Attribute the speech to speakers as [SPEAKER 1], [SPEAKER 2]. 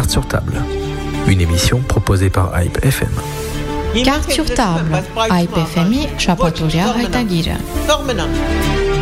[SPEAKER 1] Carte sur table, une émission proposée par Hype FM.
[SPEAKER 2] Carte sur table, Hype FM, Chapaturia Haitagire.